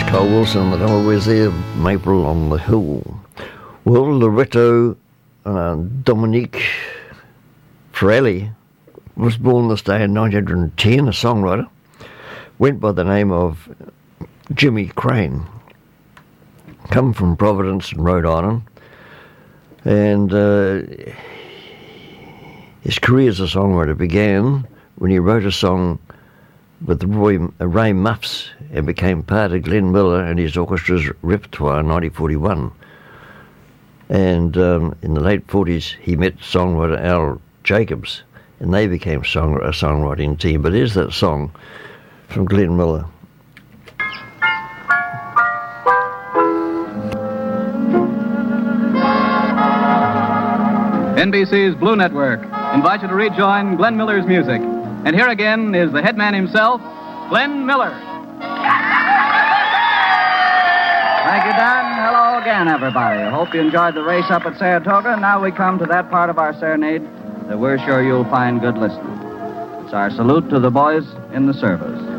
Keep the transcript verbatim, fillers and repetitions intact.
Carl Wilson, that always there, Maple on the Hill. Well, Loretto uh, Dominique Ferrelli was born this day in nineteen ten, a songwriter. Went by the name of Jimmy Crane. Come from Providence in Rhode Island. And uh, his career as a songwriter began when he wrote a song with Roy, uh, Ray Muffs and became part of Glenn Miller and his orchestra's repertoire in nineteen forty-one. And um, in the late forties, he met songwriter Al Jacobs, and they became song, a songwriting team. But here's that song from Glenn Miller. N B C's Blue Network invites you to rejoin Glenn Miller's music. And here again is the head man himself, Glenn Miller. Thank you, Don. Hello again, everybody. I hope you enjoyed the race up at Saratoga. Now we come to that part of our serenade that we're sure you'll find good listening. It's our salute to the boys in the service.